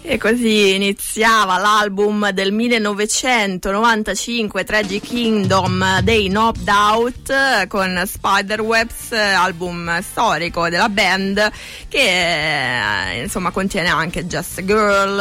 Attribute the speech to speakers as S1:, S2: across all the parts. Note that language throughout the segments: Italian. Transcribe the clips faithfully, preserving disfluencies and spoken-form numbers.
S1: E così iniziava l'album del millenovecentonovantacinque, Tragic Kingdom dei No Doubt, con Spiderwebs, album storico della band che insomma contiene anche Just a Girl,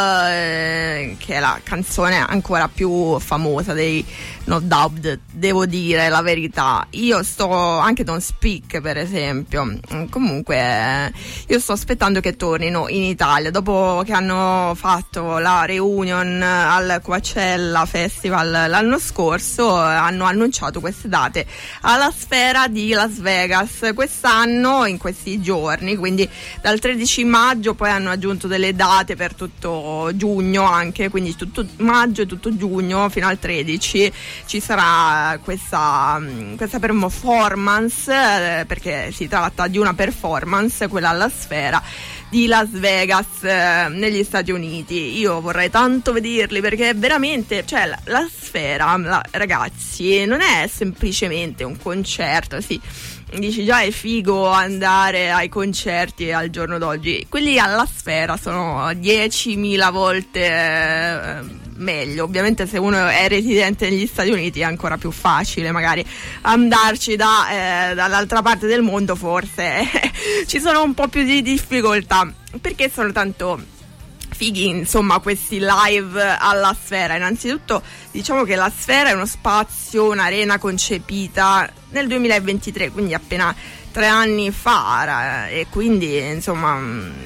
S1: eh, che è la canzone ancora più famosa dei No Doubt, devo dire la verità. Io sto anche Don't Speak, per esempio. Comunque io sto aspettando che tornino in Italia dopo che hanno fatto la reunion al Coachella Festival l'anno scorso. Hanno annunciato queste date alla Sfera di Las Vegas quest'anno, in questi giorni, quindi dal tredici maggio. Poi hanno aggiunto delle date per tutto giugno anche, quindi tutto maggio e tutto giugno fino al tredici ci sarà questa, questa performance, eh, perché si tratta di una performance, quella alla Sfera di Las Vegas, eh, negli Stati Uniti. Io vorrei tanto vederli, perché veramente, cioè, la, la Sfera, la, ragazzi, non è semplicemente un concerto. Sì, dici già è figo andare ai concerti al giorno d'oggi, quelli alla Sfera sono diecimila volte eh, meglio. Ovviamente se uno è residente negli Stati Uniti è ancora più facile magari andarci da, eh, dall'altra parte del mondo, forse ci sono un po' più di difficoltà, perché sono tanto fighi insomma questi live alla Sfera. Innanzitutto diciamo che la Sfera è uno spazio, un'arena concepita nel duemilaventitré, quindi appena tre anni fa, e quindi insomma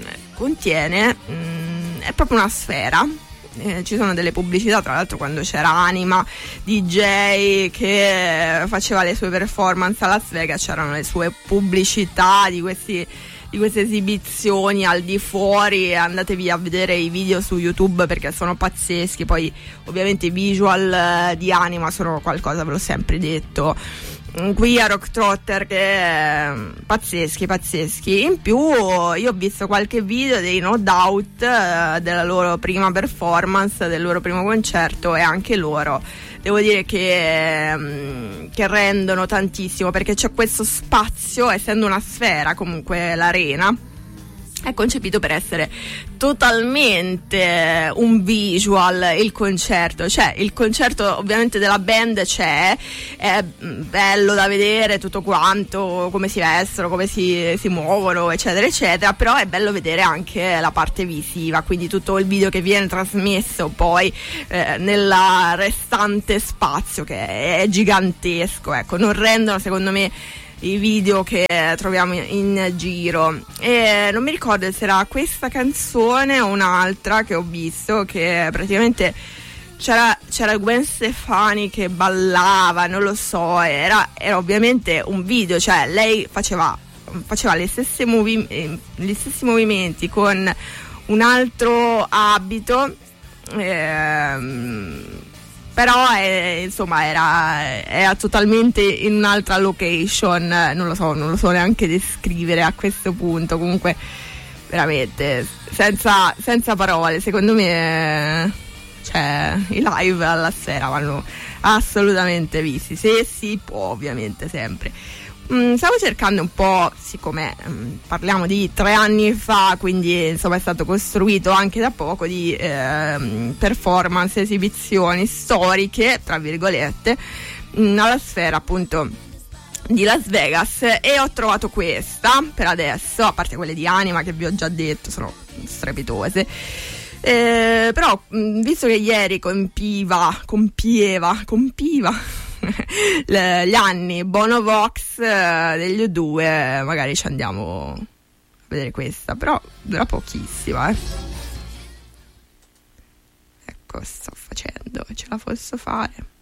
S1: contiene, mh, è proprio una sfera. Eh, ci sono delle pubblicità, tra l'altro quando c'era Anima D J che faceva le sue performance a Las Vegas, c'erano le sue pubblicità di questi di queste esibizioni al di fuori. Andatevi a vedere i video su YouTube perché sono pazzeschi. Poi ovviamente i visual di Anima sono qualcosa, ve l'ho sempre detto, qui a Rock Trotter, che pazzeschi pazzeschi. In più io ho visto qualche video dei No Doubt, eh, della loro prima performance, del loro primo concerto, e anche loro devo dire che, che rendono tantissimo, perché c'è questo spazio, essendo una sfera comunque l'arena è concepito per essere totalmente un visual. Il concerto, cioè il concerto ovviamente della band c'è, è bello da vedere tutto quanto, come si vestono, come si, si muovono, eccetera eccetera, però è bello vedere anche la parte visiva, quindi tutto il video che viene trasmesso poi eh, nella restante spazio, che è gigantesco. Ecco, non rendono secondo me i video che troviamo in giro. E non mi ricordo se era questa canzone o un'altra che ho visto, che praticamente c'era, c'era Gwen Stefani che ballava, non lo so, era, era ovviamente un video, cioè lei faceva, faceva le stesse movi- gli stessi movimenti con un altro abito, ehm, però è, insomma era, era totalmente in un'altra location, non lo so, non lo so neanche descrivere a questo punto. Comunque veramente senza, senza parole, secondo me, cioè, i live alla sera vanno assolutamente visti, se si può, ovviamente sempre. Mm, stavo cercando un po', siccome mm, parliamo di tre anni fa, quindi insomma è stato costruito anche da poco, di eh, performance, esibizioni storiche, tra virgolette, mm, alla Sfera appunto di Las Vegas, e ho trovato questa per adesso, a parte quelle di Anima che vi ho già detto, sono strepitose. Eh, però mh, visto che ieri compiva, compieva, compiva gli anni Bono Vox eh, degli U due, magari ci andiamo a vedere questa, però dura pochissima, eh. Ecco, sto facendo, ce la posso fare.